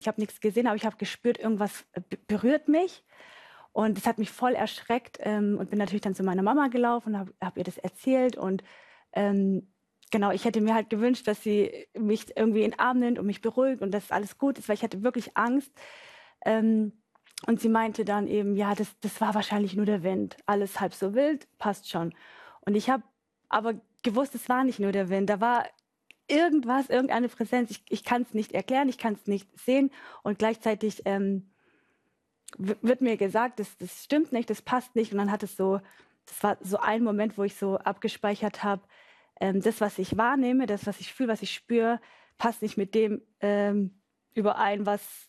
Ich habe nichts gesehen, aber ich habe gespürt, irgendwas berührt mich. Und das hat mich voll erschreckt und bin natürlich dann zu meiner Mama gelaufen und hab ihr das erzählt. Und genau, ich hätte mir halt gewünscht, dass sie mich irgendwie in den Arm nimmt und mich beruhigt und dass alles gut ist, weil ich hatte wirklich Angst. Und sie meinte dann eben, ja, das war wahrscheinlich nur der Wind. Alles halb so wild, passt schon. Und ich habe aber gewusst, es war nicht nur der Wind. Da war irgendwas, irgendeine Präsenz. Ich kann es nicht erklären, ich kann es nicht sehen. Und gleichzeitig wird mir gesagt, das stimmt nicht, das passt nicht. Und dann hat es so, das war so ein Moment, wo ich so abgespeichert habe, das, was ich wahrnehme, das, was ich fühle, was ich spüre, passt nicht mit dem überein,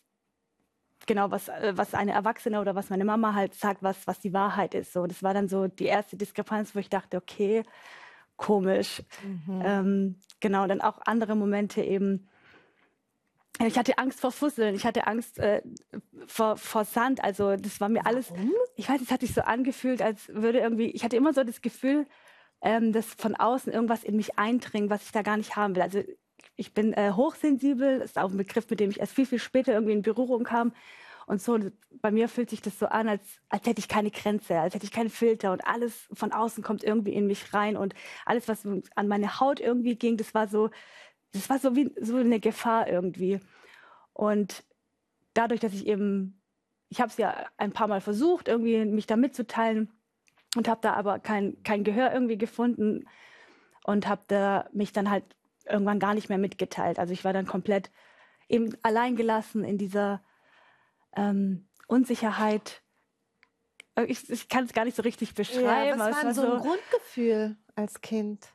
was eine Erwachsene oder was meine Mama halt sagt, was die Wahrheit ist. So, das war dann so die erste Diskrepanz, wo ich dachte, okay, komisch. Genau, dann auch andere Momente eben. Ich hatte Angst vor Fusseln, ich hatte Angst vor Sand. Also das war mir alles, ich weiß, es hat sich so angefühlt, als würde irgendwie, ich hatte immer so das Gefühl, dass von außen irgendwas in mich eindringt, was ich da gar nicht haben will. Also ich bin hochsensibel, das ist auch ein Begriff, mit dem ich erst viel, viel später irgendwie in Berührung kam. Und so, bei mir fühlt sich das so an, als hätte ich keine Grenze, als hätte ich keine Filter und alles von außen kommt irgendwie in mich rein und alles, was an meine Haut irgendwie ging, das war so wie so eine Gefahr irgendwie. Und dadurch, dass ich habe es ja ein paar Mal versucht, irgendwie mich da mitzuteilen und habe da aber kein Gehör irgendwie gefunden und habe da mich dann halt irgendwann gar nicht mehr mitgeteilt. Also ich war dann komplett eben allein gelassen in dieser Unsicherheit. Ich kann es gar nicht so richtig beschreiben. Ja, was war so ein Grundgefühl als Kind?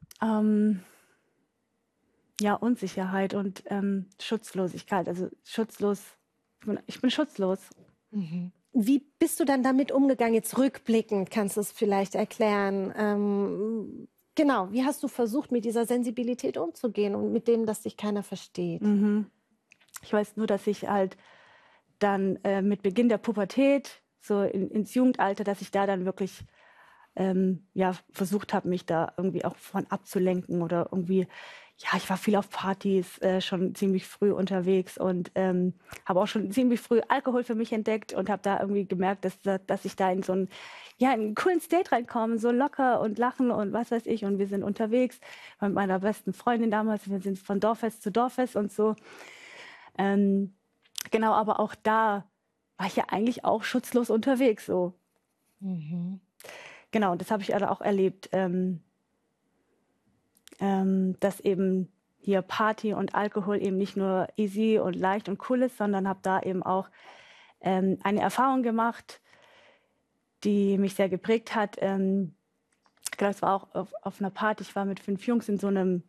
Ja, Unsicherheit und Schutzlosigkeit. Also schutzlos. Ich bin schutzlos. Wie bist du dann damit umgegangen? Jetzt rückblickend kannst du es vielleicht erklären. Genau, wie hast du versucht, mit dieser Sensibilität umzugehen und mit dem, dass dich keiner versteht? Ich weiß nur, dass ich halt dann mit Beginn der Pubertät, so ins Jugendalter, dass ich da dann wirklich versucht habe, mich da irgendwie auch von abzulenken oder irgendwie, ja, ich war viel auf Partys, schon ziemlich früh unterwegs und habe auch schon ziemlich früh Alkohol für mich entdeckt und habe da irgendwie gemerkt, dass ich da in so einen coolen State reinkomme, so locker und lachen und was weiß ich. Und wir sind unterwegs mit meiner besten Freundin damals, wir sind von Dorffest zu Dorffest und so. Genau, aber auch da war ich ja eigentlich auch schutzlos unterwegs, so. Genau, das habe ich also auch erlebt, dass eben hier Party und Alkohol eben nicht nur easy und leicht und cool ist, sondern habe da eben auch eine Erfahrung gemacht, die mich sehr geprägt hat. Ich glaube, es war auch auf einer Party, ich war mit 5 Jungs in so einem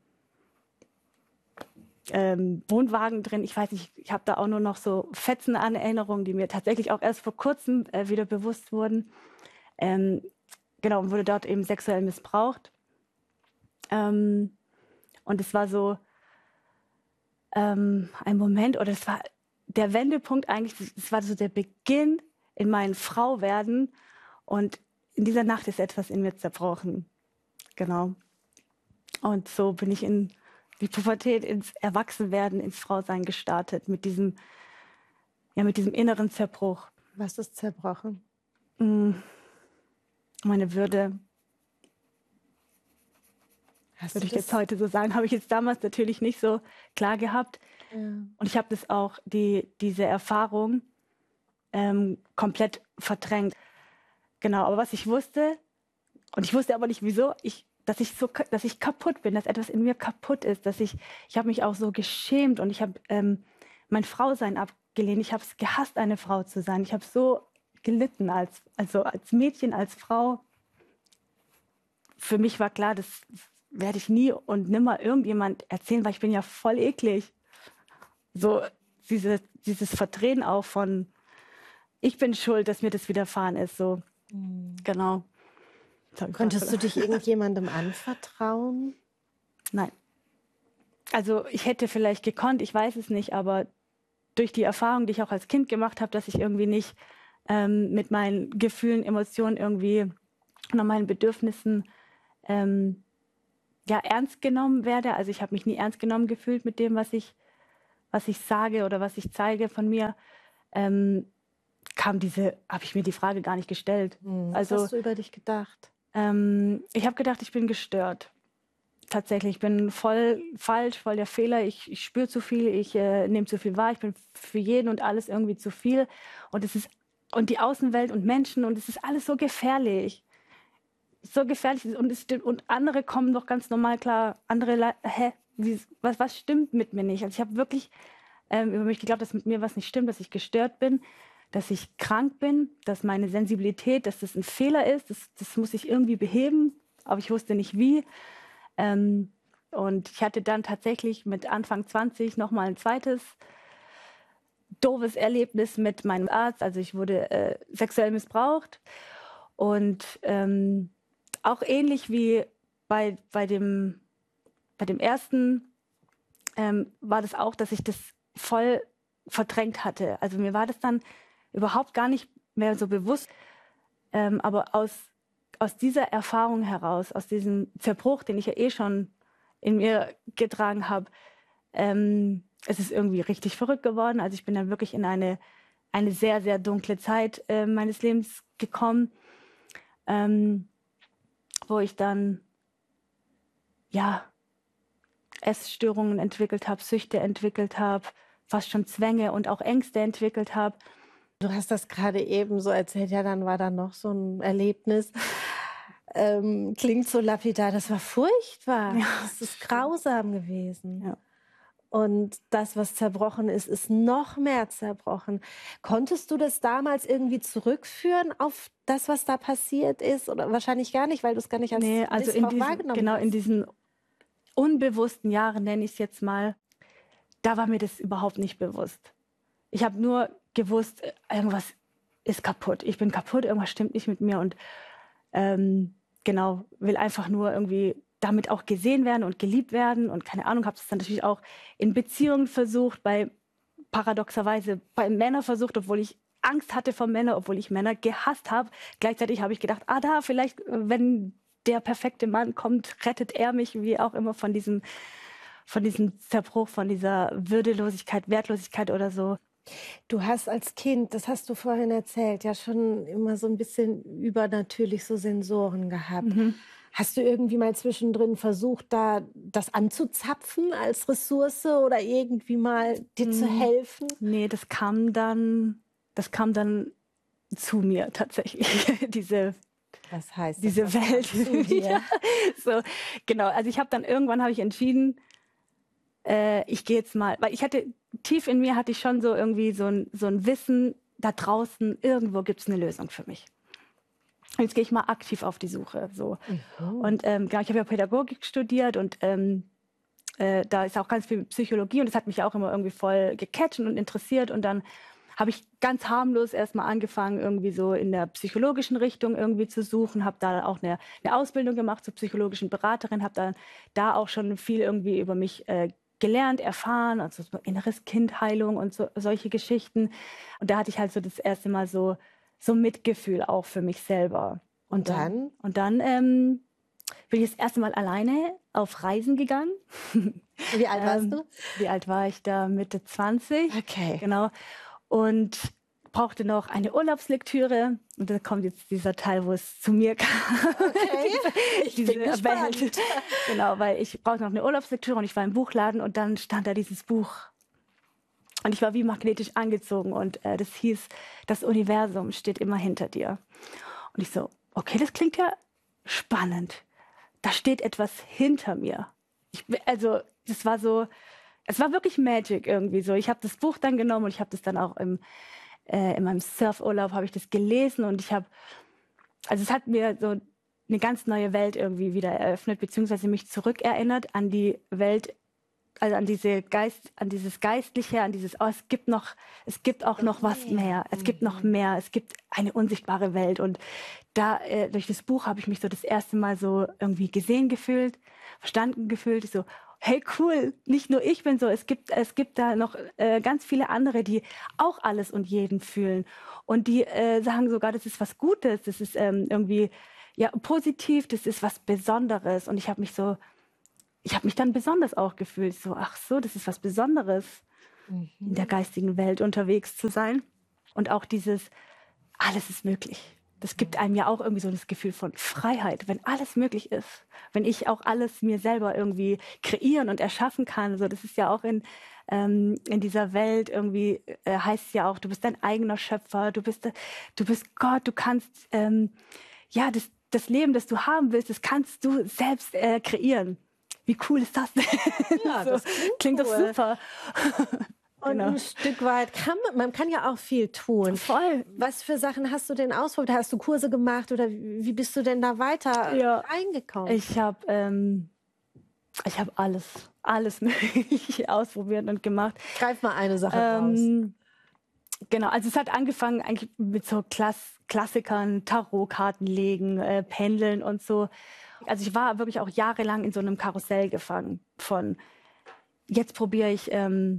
Wohnwagen drin. Ich weiß nicht, ich habe da auch nur noch so Fetzen an Erinnerungen, die mir tatsächlich auch erst vor kurzem wieder bewusst wurden. Genau, und wurde dort eben sexuell missbraucht. Und es war so ein Moment, oder es war der Wendepunkt eigentlich, es war so der Beginn in meinem Frauwerden. Und in dieser Nacht ist etwas in mir zerbrochen. Genau. Und so bin ich in die Pubertät, ins Erwachsenwerden, ins Frausein gestartet mit diesem inneren Zerbruch. Was ist zerbrochen? Meine Würde, würde ich jetzt heute so sagen, habe ich jetzt damals natürlich nicht so klar gehabt. Ja. Und ich habe das auch, diese Erfahrung komplett verdrängt. Genau, aber was ich wusste, und ich wusste aber nicht wieso, dass ich kaputt bin, dass etwas in mir kaputt ist, ich habe mich auch so geschämt und ich habe mein Frausein abgelehnt. Ich habe es gehasst, eine Frau zu sein. Ich habe so gelitten als Mädchen, als Frau. Für mich war klar, das werde ich nie und nimmer irgendjemand erzählen, weil ich bin ja voll eklig. So dieses Verdrehen auch von, ich bin schuld, dass mir das widerfahren ist. So, genau. Konntest du dich irgendjemandem anvertrauen? Nein. Also ich hätte vielleicht gekonnt, ich weiß es nicht, aber durch die Erfahrung, die ich auch als Kind gemacht habe, dass ich irgendwie nicht mit meinen Gefühlen, Emotionen irgendwie oder meinen Bedürfnissen ernst genommen werde. Also ich habe mich nie ernst genommen gefühlt mit dem, was ich was ich sage oder was ich zeige von mir, habe ich mir die Frage gar nicht gestellt. Was hast du über dich gedacht? Ich habe gedacht, ich bin gestört. Tatsächlich, ich bin voll falsch, voll der Fehler. Ich spüre zu viel, ich nehme zu viel wahr, ich bin für jeden und alles irgendwie zu viel. Und die Außenwelt und Menschen und es ist alles so gefährlich. So gefährlich. Und andere kommen doch ganz normal klar. Andere, was stimmt mit mir nicht? Also ich habe wirklich über mich geglaubt, dass mit mir was nicht stimmt, dass ich gestört bin, dass ich krank bin, dass meine Sensibilität, dass das ein Fehler ist. Das muss ich irgendwie beheben, aber ich wusste nicht wie. Und ich hatte dann tatsächlich mit Anfang 20 nochmal ein zweites doofes Erlebnis mit meinem Arzt. Also ich wurde sexuell missbraucht. Und auch ähnlich wie bei dem ersten war das auch, dass ich das voll verdrängt hatte. Also mir war das dann überhaupt gar nicht mehr so bewusst. Aber aus dieser Erfahrung heraus, aus diesem Zerbruch, den ich ja eh schon in mir getragen habe, es ist irgendwie richtig verrückt geworden. Also ich bin dann wirklich in eine sehr, sehr dunkle Zeit meines Lebens gekommen, wo ich dann, ja, Essstörungen entwickelt habe, Süchte entwickelt habe, fast schon Zwänge und auch Ängste entwickelt habe. Du hast das gerade eben so erzählt, ja, dann war da noch so ein Erlebnis. Klingt so lapidar, das war furchtbar. Ja, das ist grausam gewesen. Ja. Und das, was zerbrochen ist, ist noch mehr zerbrochen. Konntest du das damals irgendwie zurückführen auf das, was da passiert ist? Oder wahrscheinlich gar nicht, weil du es gar nicht als also wahrgenommen hast. in diesen unbewussten Jahren, nenne ich es jetzt mal, da war mir das überhaupt nicht bewusst. Ich habe nur gewusst, irgendwas ist kaputt. Ich bin kaputt, irgendwas stimmt nicht mit mir und will einfach nur irgendwie damit auch gesehen werden und geliebt werden und keine Ahnung, habe es dann natürlich auch in Beziehungen versucht, paradoxerweise bei Männern versucht, obwohl ich Angst hatte vor Männern, obwohl ich Männer gehasst habe. Gleichzeitig habe ich gedacht, vielleicht, wenn der perfekte Mann kommt, rettet er mich, wie auch immer, von diesem Zerbruch, von dieser Würdelosigkeit, Wertlosigkeit oder so. Du hast als Kind, das hast du vorhin erzählt, ja schon immer so ein bisschen übernatürlich so Sensoren gehabt. Hast du irgendwie mal zwischendrin versucht, da das anzuzapfen als Ressource oder irgendwie mal dir zu helfen? Nee, das kam dann zu mir tatsächlich, Was heißt diese Welt. Zu dir? Ja, so, genau. Also irgendwann habe ich entschieden, ich gehe jetzt mal, weil tief in mir hatte ich schon so irgendwie so ein Wissen, da draußen irgendwo gibt es eine Lösung für mich. Und jetzt gehe ich mal aktiv auf die Suche. So. Und ich habe ja Pädagogik studiert und da ist auch ganz viel Psychologie und das hat mich auch immer irgendwie voll gecatcht und interessiert. Und dann habe ich ganz harmlos erstmal angefangen, irgendwie so in der psychologischen Richtung irgendwie zu suchen, habe da auch eine Ausbildung gemacht zur psychologischen Beraterin, habe dann da auch schon viel irgendwie über mich gelernt, erfahren, also so inneres Kindheilung und solche Geschichten. Und da hatte ich halt so das erste Mal so Mitgefühl auch für mich selber. Und dann? Und dann bin ich das erste Mal alleine auf Reisen gegangen. Wie alt warst du? Wie alt war ich da? Mitte 20. Okay. Genau. Und brauchte noch eine Urlaubslektüre. Und da kommt jetzt dieser Teil, wo es zu mir kam. Okay, ich bin gespannt. Genau, weil ich brauchte noch eine Urlaubslektüre und ich war im Buchladen und dann stand da dieses Buch. Und ich war wie magnetisch angezogen und das hieß, das Universum steht immer hinter dir. Und ich so, okay, das klingt ja spannend. Da steht etwas hinter mir. Das war so, es war wirklich Magic irgendwie so. Ich habe das Buch dann genommen und ich habe das dann auch in meinem Surfurlaub habe ich das gelesen und es hat mir so eine ganz neue Welt irgendwie wieder eröffnet, beziehungsweise mich zurückerinnert an die Welt, also an dieses Geistliche, es gibt auch noch was mehr, es gibt noch mehr, es gibt eine unsichtbare Welt und da, durch das Buch habe ich mich so das erste Mal so irgendwie gesehen gefühlt, verstanden gefühlt, so, hey cool, nicht nur ich bin so, es gibt da noch ganz viele andere, die auch alles und jeden fühlen und die sagen sogar, das ist was Gutes, das ist irgendwie ja positiv, das ist was Besonderes und ich habe mich dann besonders auch gefühlt, so ach so, das ist was Besonderes. in der geistigen Welt unterwegs zu sein. Und auch dieses, alles ist möglich. Das gibt einem ja auch irgendwie so das Gefühl von Freiheit, wenn alles möglich ist. Wenn ich auch alles mir selber irgendwie kreieren und erschaffen kann. So, das ist ja auch in dieser Welt irgendwie, heißt es ja auch, du bist dein eigener Schöpfer, du bist Gott, du kannst, ja, das Leben, das du haben willst, das kannst du selbst kreieren. Wie cool ist das denn? Ja, so, das klingt cool. doch super. Und Genau. ein Stück weit man kann ja auch viel tun. Voll. Was für Sachen hast du denn ausprobiert? Hast du Kurse gemacht oder wie bist du denn da weiter reingekommen? Ich habe alles Mögliche ausprobiert und gemacht. Greif mal eine Sache raus. Genau, also es hat angefangen eigentlich mit so Klassikern, Tarotkarten legen, Pendeln und so. Also ich war wirklich auch jahrelang in so einem Karussell gefangen von, jetzt probiere ich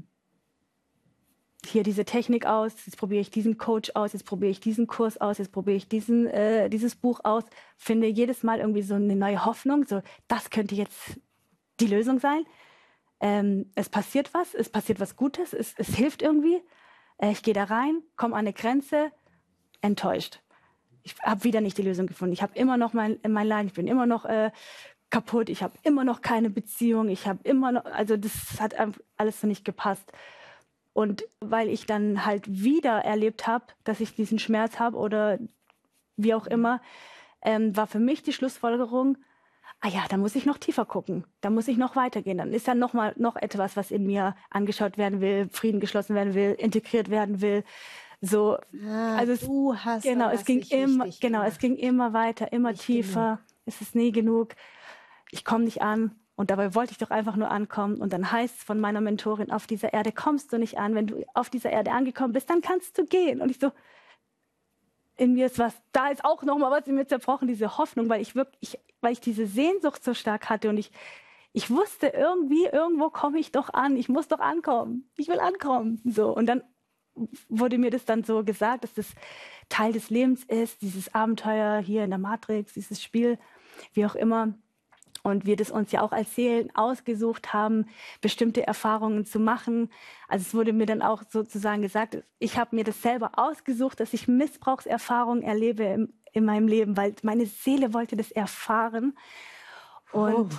hier diese Technik aus, jetzt probiere ich diesen Coach aus, jetzt probiere ich diesen Kurs aus, jetzt probiere ich dieses Buch aus, finde jedes Mal irgendwie so eine neue Hoffnung, so das könnte jetzt die Lösung sein. Es passiert was Gutes, es hilft irgendwie. Ich gehe da rein, komme an eine Grenze, enttäuscht. Ich habe wieder nicht die Lösung gefunden. Ich habe immer noch mein Leiden, ich bin immer noch kaputt, ich habe immer noch keine Beziehung, ich habe immer noch, also das hat alles so nicht gepasst. Und weil ich dann halt wieder erlebt habe, dass ich diesen Schmerz habe oder wie auch immer, war für mich die Schlussfolgerung, da muss ich noch tiefer gucken, da muss ich noch weitergehen. Dann ist dann noch etwas, was in mir angeschaut werden will, Frieden geschlossen werden will, integriert werden will. So, also es ging immer weiter, immer nicht tiefer. Genug. Es ist nie genug. Ich komme nicht an. Und dabei wollte ich doch einfach nur ankommen. Und dann heißt es von meiner Mentorin, auf dieser Erde kommst du nicht an. Wenn du auf dieser Erde angekommen bist, dann kannst du gehen. Und ich so, in mir ist was, da ist auch noch mal was in mir zerbrochen, diese Hoffnung, weil ich diese Sehnsucht so stark hatte. Und ich wusste irgendwo komme ich doch an. Ich muss doch ankommen. Ich will ankommen. So. Und dann wurde mir das dann so gesagt, dass das Teil des Lebens ist, dieses Abenteuer hier in der Matrix, dieses Spiel, wie auch immer. Und wir das uns ja auch als Seelen ausgesucht haben, bestimmte Erfahrungen zu machen. Also es wurde mir dann auch sozusagen gesagt, ich habe mir das selber ausgesucht, dass ich Missbrauchserfahrungen erlebe in meinem Leben, weil meine Seele wollte das erfahren. Und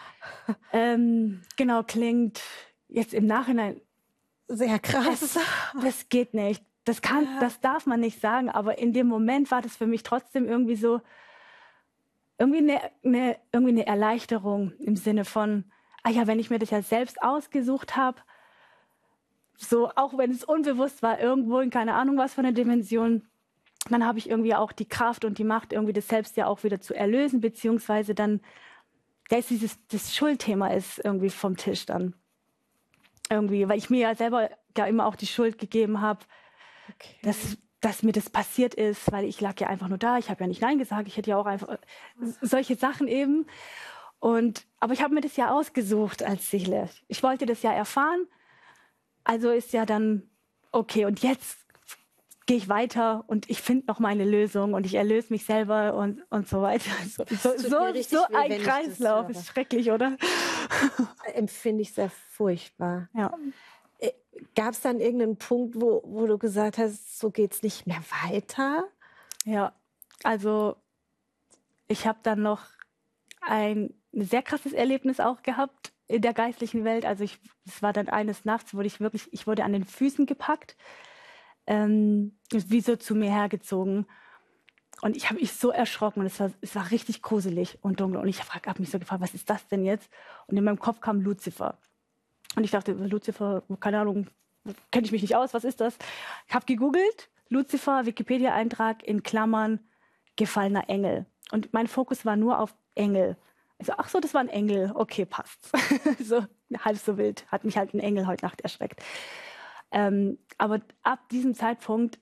genau, klingt jetzt im Nachhinein sehr krass. Das geht nicht. Das darf man nicht sagen. Aber in dem Moment war das für mich trotzdem irgendwie so, irgendwie eine Erleichterung im Sinne von, wenn ich mir das ja selbst ausgesucht habe, so auch wenn es unbewusst war, irgendwo in keine Ahnung was von der Dimension, dann habe ich irgendwie auch die Kraft und die Macht, irgendwie das selbst ja auch wieder zu erlösen, beziehungsweise dann, das Schuldthema ist irgendwie vom Tisch dann. Irgendwie, weil ich mir ja selber ja immer auch die Schuld gegeben habe, dass mir das passiert ist, weil ich lag ja einfach nur da, ich habe ja nicht Nein gesagt, ich hätte ja auch einfach solche Sachen eben. Aber ich habe mir das ja ausgesucht als Seele. Ich wollte das ja erfahren, also ist ja dann okay. Und jetzt gehe ich weiter und ich finde noch meine Lösung und ich erlöse mich selber und so weiter. So ein Kreislauf, ist schrecklich, oder? Empfinde ich sehr furchtbar. Ja. Gab es dann irgendeinen Punkt, wo du gesagt hast, so geht's nicht mehr weiter? Ja, also ich habe dann noch ein sehr krasses Erlebnis auch gehabt in der geistlichen Welt. Also es war dann eines Nachts, ich wurde an den Füßen gepackt, wie so zu mir hergezogen. Und ich habe mich so erschrocken und es war richtig gruselig und dunkel. Und ich habe mich so gefragt, was ist das denn jetzt? Und in meinem Kopf kam Luzifer. Und ich dachte, Luzifer, keine Ahnung, kenne ich mich nicht aus, was ist das? Ich habe gegoogelt, Luzifer, Wikipedia-Eintrag in Klammern, gefallener Engel. Und mein Fokus war nur auf Engel. Also, ach so, das war ein Engel, okay, passt. So halb so wild, hat mich halt ein Engel heute Nacht erschreckt. Aber ab diesem Zeitpunkt,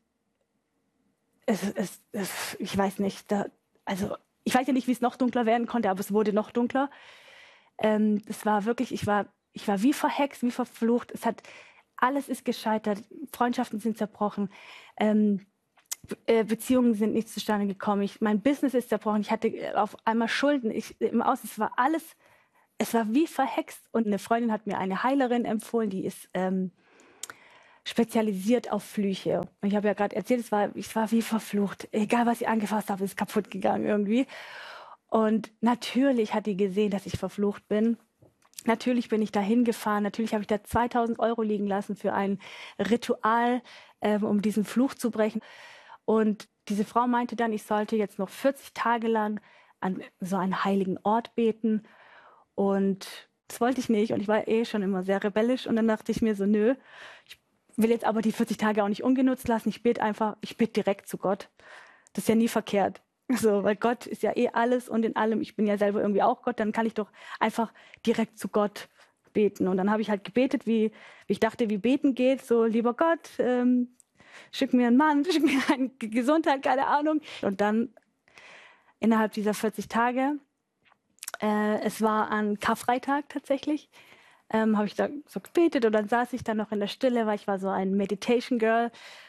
ich weiß nicht, ich weiß ja nicht, wie es noch dunkler werden konnte, aber es wurde noch dunkler. Es war wirklich, ich war wie verhext, wie verflucht. Alles ist gescheitert, Freundschaften sind zerbrochen, Beziehungen sind nicht zustande gekommen. Mein Business ist zerbrochen, ich hatte auf einmal Schulden. Im Außen, es war wie verhext. Und eine Freundin hat mir eine Heilerin empfohlen, die ist spezialisiert auf Flüche. Und ich habe ja gerade erzählt, ich war wie verflucht. Egal, was ich angefasst habe, ist kaputt gegangen irgendwie. Und natürlich hat die gesehen, dass ich verflucht bin. Natürlich bin ich da hingefahren. Natürlich habe ich da 2.000 Euro liegen lassen für ein Ritual, um diesen Fluch zu brechen. Und diese Frau meinte dann, ich sollte jetzt noch 40 Tage lang an so einen heiligen Ort beten. Und das wollte ich nicht. Und ich war schon immer sehr rebellisch. Und dann dachte ich mir so, nö, ich will jetzt aber die 40 Tage auch nicht ungenutzt lassen. Ich bete direkt zu Gott. Das ist ja nie verkehrt. So, weil Gott ist ja alles und in allem. Ich bin ja selber irgendwie auch Gott. Dann kann ich doch einfach direkt zu Gott beten. Und dann habe ich halt gebetet, wie ich dachte, wie beten geht. So, lieber Gott, schick mir einen Mann, schick mir eine Gesundheit, keine Ahnung. Und dann innerhalb dieser 40 Tage, es war an Karfreitag tatsächlich, habe ich da so gebetet und dann saß ich dann noch in der Stille, weil ich war so ein Meditation Girl.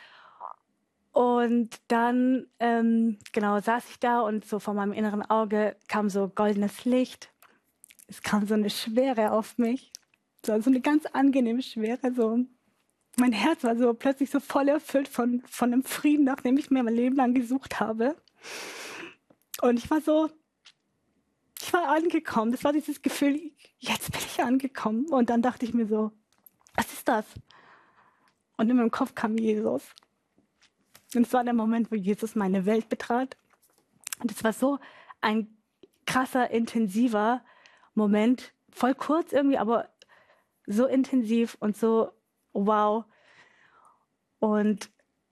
Und dann, saß ich da und so vor meinem inneren Auge kam so goldenes Licht. Es kam so eine Schwere auf mich, so eine ganz angenehme Schwere. So. Mein Herz war so plötzlich so voll erfüllt von einem Frieden, nach dem ich mir mein Leben lang gesucht habe. Und ich war angekommen. Das war dieses Gefühl, jetzt bin ich angekommen. Und dann dachte ich mir so, was ist das? Und in meinem Kopf kam Jesus. Und es war der Moment, wo Jesus meine Welt betrat. Und es war so ein krasser, intensiver Moment. Voll kurz irgendwie, aber so intensiv und so wow. Und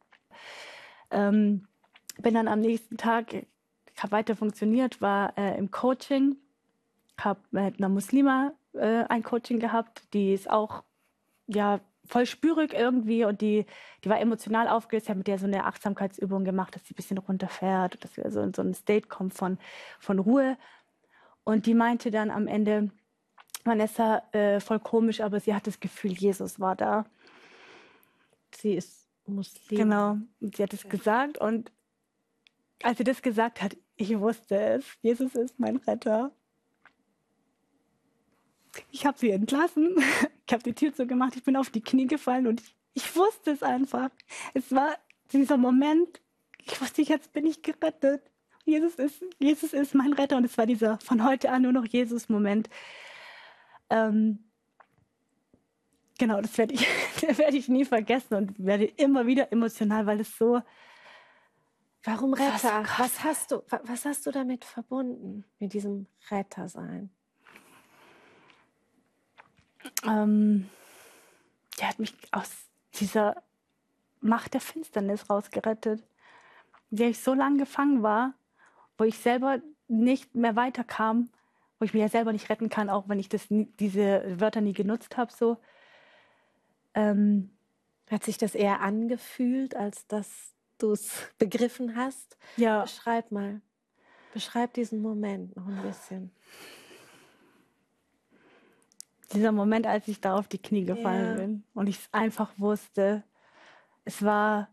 bin dann am nächsten Tag, ich habe weiter funktioniert, war im Coaching, habe mit einer Muslima ein Coaching gehabt, die ist auch voll spürig irgendwie und die war emotional aufgelöst. Ich habe mit der so eine Achtsamkeitsübung gemacht, dass sie ein bisschen runterfährt, dass wir so in so ein State kommen von Ruhe. Und die meinte dann am Ende, Vanessa, voll komisch, aber sie hat das Gefühl, Jesus war da. Sie ist Muslim. Genau, und sie hat es gesagt und als sie das gesagt hat, ich wusste es, Jesus ist mein Retter. Ich habe sie entlassen, ich habe die Tür zugemacht, ich bin auf die Knie gefallen und ich wusste es einfach. Es war dieser Moment, ich wusste, jetzt bin ich gerettet. Jesus ist mein Retter und es war dieser von heute an nur noch Jesus-Moment. Genau, das werde ich nie vergessen und werde immer wieder emotional, weil es so... Warum Retter? Was hast du damit verbunden, mit diesem Rettersein? Der hat mich aus dieser Macht der Finsternis rausgerettet, in der ich so lange gefangen war, wo ich selber nicht mehr weiterkam, wo ich mich ja selber nicht retten kann, auch wenn ich diese Wörter nie genutzt habe. So. Hat sich das eher angefühlt, als dass du es begriffen hast? Ja. Beschreib diesen Moment noch ein bisschen. Dieser Moment, als ich da auf die Knie gefallen bin und ich es einfach wusste, es war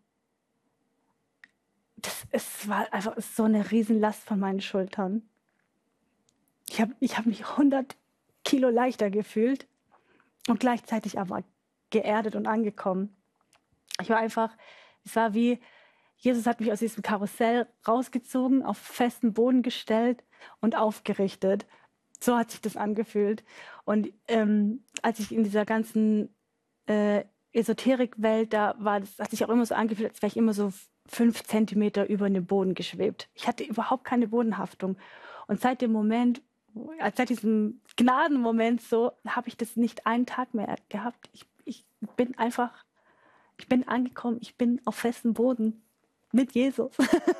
einfach so eine Riesenlast von meinen Schultern. Ich hab mich 100 Kilo leichter gefühlt und gleichzeitig aber geerdet und angekommen. Es war wie, Jesus hat mich aus diesem Karussell rausgezogen, auf festen Boden gestellt und aufgerichtet. So hat sich das angefühlt. Und als ich in dieser ganzen Esoterikwelt, hat sich auch immer so angefühlt, als wäre ich immer so 5 Zentimeter über den Boden geschwebt. Ich hatte überhaupt keine Bodenhaftung. Und seit diesem Gnadenmoment so, habe ich das nicht einen Tag mehr gehabt. Ich bin angekommen, ich bin auf festem Boden mit Jesus.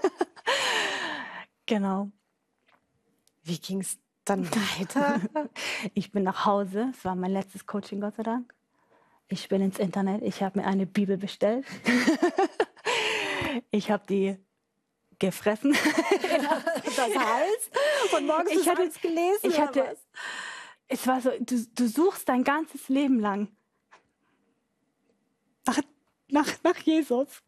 Genau. Wie ging es dann weiter? Ich bin nach Hause, es war mein letztes Coaching, Gott sei Dank. Ich bin ins Internet, ich habe mir eine Bibel bestellt. Ich habe die gefressen. Das heißt, von morgens bis abends gelesen oder was? Es war so, du suchst dein ganzes Leben lang nach Jesus.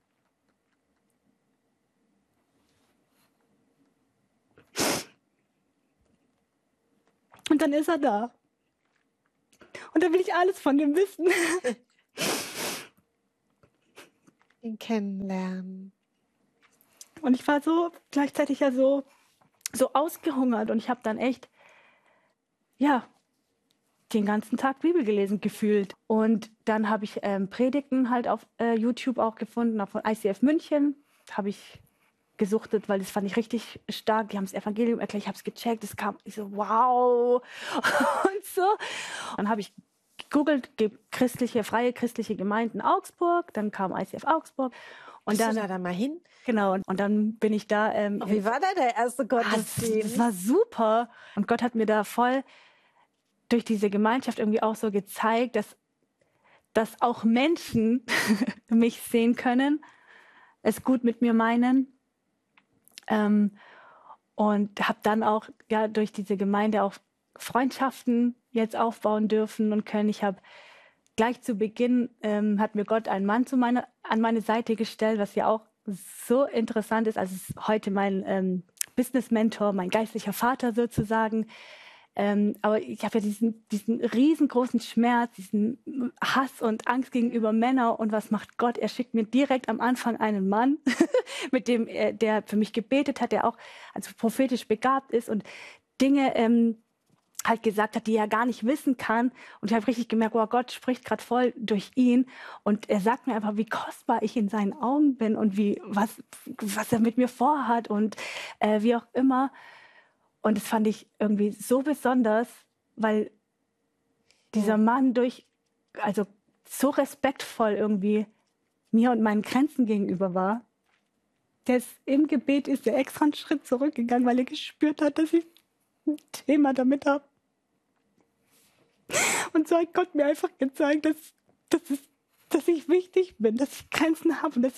Und dann ist er da. Und dann will ich alles von dem wissen. ihn kennenlernen. Und ich war so gleichzeitig ja so ausgehungert und ich habe dann echt, ja, den ganzen Tag Bibel gelesen gefühlt. Und dann habe ich Predigten halt auf YouTube auch gefunden, auch von ICF München. Habe ich gesuchtet, weil das fand ich richtig stark. Die haben das Evangelium erklärt, ich habe es gecheckt, es kam, ich so, wow. Und so. Dann habe ich gegoogelt, freie christliche Gemeinden Augsburg, dann kam ICF Augsburg. Und Bist du da mal hin? Genau, und dann bin ich da. Wie war da der erste Gottesdienst? Das war super. Und Gott hat mir da voll durch diese Gemeinschaft irgendwie auch so gezeigt, dass auch Menschen mich sehen können, es gut mit mir meinen. Und habe dann auch ja durch diese Gemeinde auch Freundschaften jetzt aufbauen dürfen und können. Ich habe gleich zu Beginn hat mir Gott einen Mann an meine Seite gestellt, was ja auch so interessant ist. Also ist heute mein Business-Mentor, mein geistlicher Vater sozusagen. Aber ich habe ja diesen riesengroßen Schmerz, diesen Hass und Angst gegenüber Männern. Und was macht Gott? Er schickt mir direkt am Anfang einen Mann, mit dem der für mich gebetet hat, der auch also prophetisch begabt ist und Dinge halt gesagt hat, die er gar nicht wissen kann. Und ich habe richtig gemerkt, oh, Gott spricht gerade voll durch ihn. Und er sagt mir einfach, wie kostbar ich in seinen Augen bin und was er mit mir vorhat und wie auch immer. Und das fand ich irgendwie so besonders, weil dieser Mann also so respektvoll irgendwie mir und meinen Grenzen gegenüber war. Im Gebet ist er extra einen Schritt zurückgegangen, weil er gespürt hat, dass ich ein Thema damit habe. Und so hat Gott mir einfach gezeigt, dass ich wichtig bin, dass ich Grenzen habe und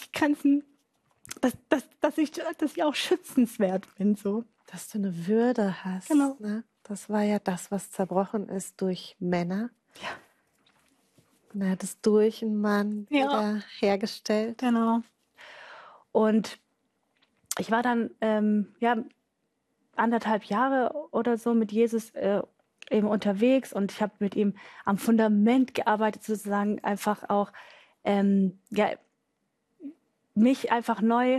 dass ich auch schützenswert bin. So. Dass du eine Würde hast. Genau. Ne? Das war ja das, was zerbrochen ist durch Männer. Ja. Und er hat es durch einen Mann wieder hergestellt. Genau. Und ich war dann 1,5 Jahre oder so mit Jesus eben unterwegs und ich habe mit ihm am Fundament gearbeitet, sozusagen einfach auch mich einfach neu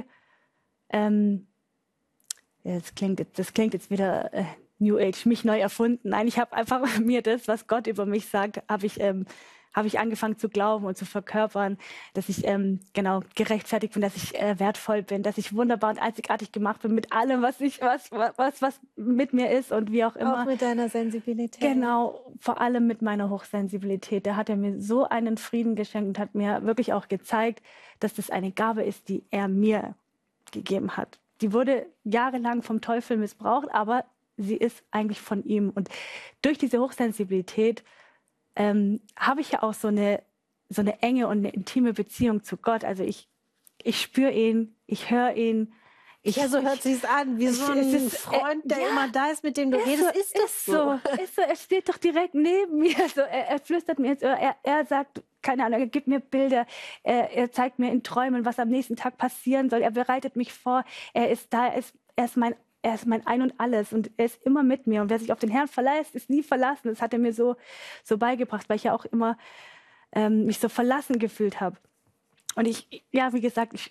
das klingt jetzt wieder New Age, mich neu erfunden. Nein, ich habe einfach mir das, was Gott über mich sagt, habe ich angefangen zu glauben und zu verkörpern, dass ich gerechtfertigt bin, dass ich wertvoll bin, dass ich wunderbar und einzigartig gemacht bin mit allem, was mit mir ist und wie auch immer. Auch mit deiner Sensibilität. Genau, vor allem mit meiner Hochsensibilität. Da hat er mir so einen Frieden geschenkt und hat mir wirklich auch gezeigt, dass das eine Gabe ist, die er mir gegeben hat. Die wurde jahrelang vom Teufel missbraucht, aber sie ist eigentlich von ihm. Und durch diese Hochsensibilität habe ich ja auch so eine enge und eine intime Beziehung zu Gott. Also ich spüre ihn, ich höre ihn. So hört sich's an, wie so ein Freund, der immer da ist, mit dem du redest. Ist das so? Er steht doch direkt neben mir. Also er flüstert mir jetzt, er sagt, keine Ahnung, er gibt mir Bilder, er zeigt mir in Träumen, was am nächsten Tag passieren soll. Er bereitet mich vor, er ist da, er ist mein Ein und Alles und er ist immer mit mir. Und wer sich auf den Herrn verlässt, ist nie verlassen. Das hat er mir so beigebracht, weil ich ja auch immer mich so verlassen gefühlt habe. Und wie gesagt,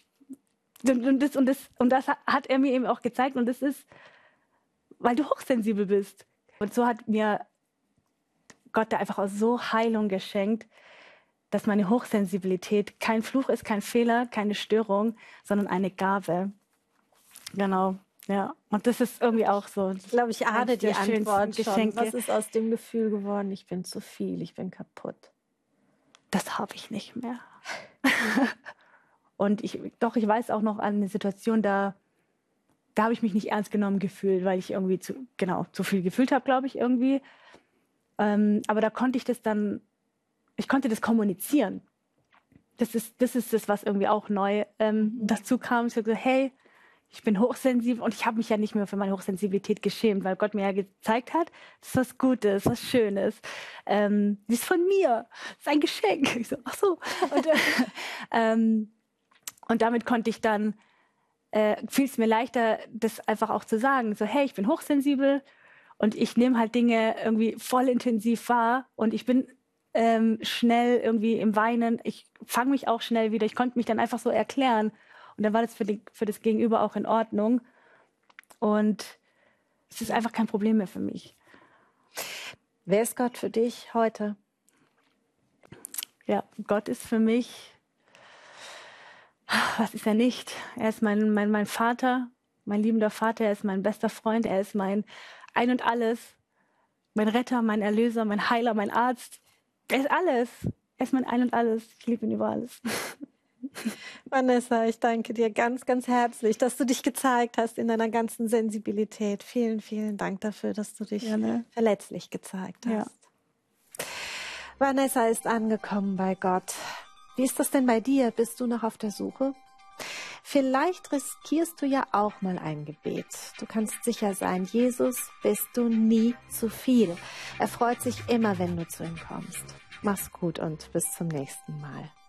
das hat er mir eben auch gezeigt. Und das ist, weil du hochsensibel bist. Und so hat mir Gott da einfach auch so Heilung geschenkt, dass meine Hochsensibilität kein Fluch ist, kein Fehler, keine Störung, sondern eine Gabe. Genau, ja. Und das ist irgendwie auch so. Ich glaube, ich ahne die Antwort schon. Was ist aus dem Gefühl geworden? Ich bin zu viel, ich bin kaputt. Das habe ich nicht mehr. Und ich weiß auch noch an eine Situation, da habe ich mich nicht ernst genommen gefühlt, weil ich irgendwie zu viel gefühlt habe, glaube ich, irgendwie. Aber da konnte ich konnte das kommunizieren. Das ist das, was irgendwie auch neu dazu kam. Ich habe gesagt, hey, ich bin hochsensibel und ich habe mich ja nicht mehr für meine Hochsensibilität geschämt, weil Gott mir ja gezeigt hat, das ist was Gutes, was Schönes. Sie ist von mir, das ist ein Geschenk. Ich so, ach so. Und damit konnte ich dann, fiel es mir leichter, das einfach auch zu sagen. So, hey, ich bin hochsensibel und ich nehme halt Dinge irgendwie voll intensiv wahr und ich bin schnell irgendwie im Weinen. Ich fange mich auch schnell wieder. Ich konnte mich dann einfach so erklären. Und dann war das für das Gegenüber auch in Ordnung. Und es ist einfach kein Problem mehr für mich. Wer ist Gott für dich heute? Ja, Gott ist für mich, was ist er nicht? Er ist mein Vater, mein liebender Vater. Er ist mein bester Freund. Er ist mein Ein und Alles. Mein Retter, mein Erlöser, mein Heiler, mein Arzt. Er ist alles. Er ist mein Ein und Alles. Ich liebe ihn über alles. Vanessa, ich danke dir ganz, ganz herzlich, dass du dich gezeigt hast in deiner ganzen Sensibilität. Vielen, vielen Dank dafür, dass du dich verletzlich gezeigt hast. Ja. Vanessa ist angekommen bei Gott. Wie ist das denn bei dir? Bist du noch auf der Suche? Vielleicht riskierst du ja auch mal ein Gebet. Du kannst sicher sein, Jesus bist du nie zu viel. Er freut sich immer, wenn du zu ihm kommst. Mach's gut und bis zum nächsten Mal.